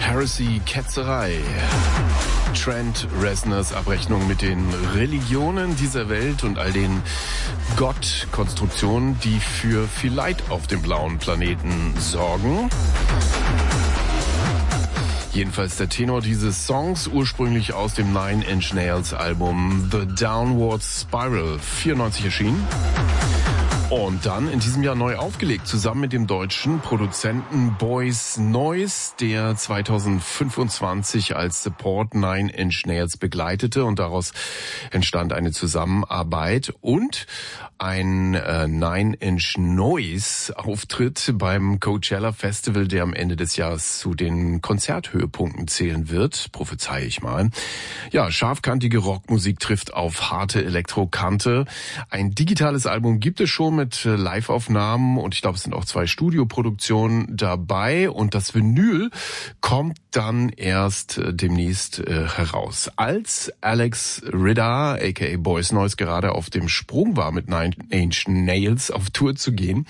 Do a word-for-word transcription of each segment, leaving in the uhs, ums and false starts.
Heresy-Ketzerei. Trent Reznors Abrechnung mit den Religionen dieser Welt und all den Gottkonstruktionen, die für viel Leid auf dem blauen Planeten sorgen. Jedenfalls der Tenor dieses Songs, ursprünglich aus dem Nine Inch Nails Album The Downward Spiral, vierundneunzig erschienen. Und dann in diesem Jahr neu aufgelegt, zusammen mit dem deutschen Produzenten Boys Noize, der zweitausendfünfundzwanzig als Support Nine Inch Nails begleitete, und daraus entstand eine Zusammenarbeit und ein äh, Nine Inch Noise Auftritt beim Coachella Festival, der am Ende des Jahres zu den Konzerthöhepunkten zählen wird, prophezeie ich mal. Ja, scharfkantige Rockmusik trifft auf harte Elektrokante. Ein digitales Album gibt es schon mit Live-Aufnahmen und ich glaube, es sind auch zwei Studioproduktionen dabei, und das Vinyl kommt dann erst äh, demnächst äh, heraus. Als Alex Ritter, aka Boys Noize, gerade auf dem Sprung war, mit Nine Inch Nails auf Tour zu gehen,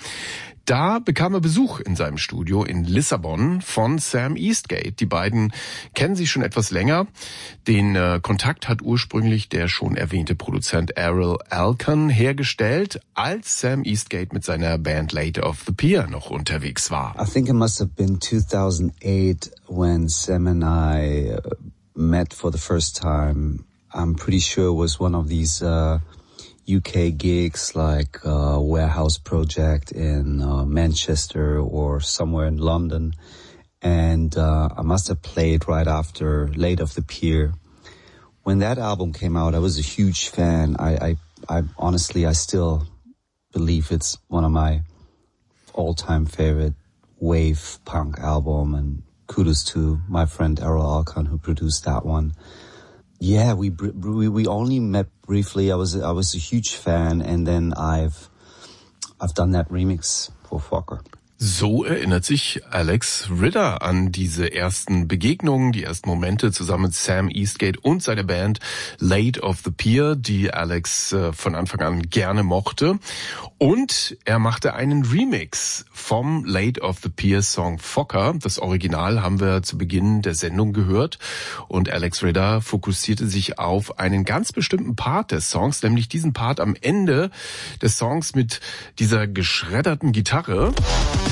da bekam er Besuch in seinem Studio in Lissabon von Sam Eastgate. Die beiden kennen sich schon etwas länger. Den äh, Kontakt hat ursprünglich der schon erwähnte Produzent Errol Alkan hergestellt, als Sam Eastgate mit seiner Band Late of the Pier noch unterwegs war. I think it must have been two thousand eight when Sam and I uh, met for the first time. I'm pretty sure it was one of these uh, U K gigs like uh, Warehouse Project in uh, Manchester or somewhere in London. And uh, I must have played right after Late of the Pier. When that album came out, I was a huge fan. I, I, I honestly, I still believe it's one of my all-time favorite wave punk album. And kudos to my friend Errol Alkan who produced that one. Yeah, we we we only met briefly. I was I was a huge fan, and then I've I've done that remix for Fokker. So erinnert sich Alex Ritter an diese ersten Begegnungen, die ersten Momente zusammen mit Sam Eastgate und seiner Band Late of the Pier, die Alex äh, von Anfang an gerne mochte. Und er machte einen Remix vom Late of the Pier Song Fokker. Das Original haben wir zu Beginn der Sendung gehört. Und Alex Ritter fokussierte sich auf einen ganz bestimmten Part des Songs, nämlich diesen Part am Ende des Songs mit dieser geschredderten Gitarre.